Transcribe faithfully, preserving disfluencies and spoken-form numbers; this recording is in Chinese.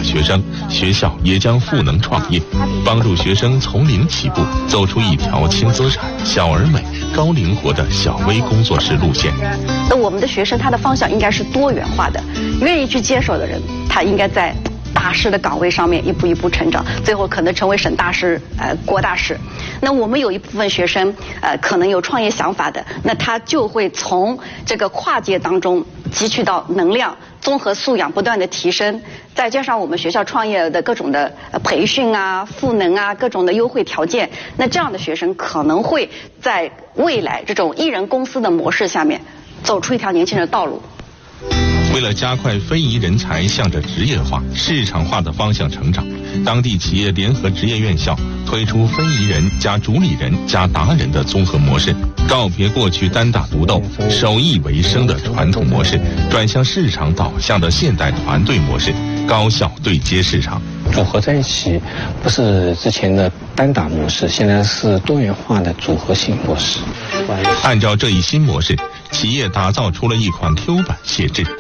学生，学校也将赋能创业，帮助学生从零起步，走出一条轻资产、小而美、高灵活的小微工作室路线。 那我们的学生他的方向应该是多元化的，愿意去接手的人，他应该在大师的岗位上面一步一步成长，最后可能成为省大师、呃国大师。那我们有一部分学生，呃可能有创业想法的，那他就会从这个跨界当中汲取到能量，综合素养不断的提升，再加上我们学校创业的各种的培训啊、赋能啊、各种的优惠条件，那这样的学生可能会在未来这种一人公司的模式下面走出一条年轻人的道路。 为了加快非遗人才向着职业化、市场化的方向成长，当地企业联合职业院校推出非遗人加主理人加达人的综合模式，告别过去单打独斗、手艺为生的传统模式，转向市场导向的现代团队模式，高效对接市场。 组合在一起，不是之前的单打模式，现在是多元化的组合性模式。 按照这一新模式，企业打造出了一款 Q 版写制。